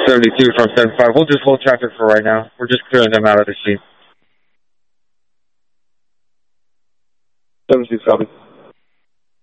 72 from 75. We'll just hold traffic for right now. We're just clearing them out of the scene. 76, copy.